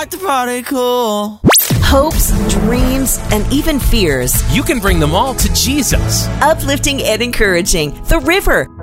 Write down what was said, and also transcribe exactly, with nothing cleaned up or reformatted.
make the party cool. Hopes, dreams, and even fears. You can bring them all to Jesus. Uplifting and encouraging. The River.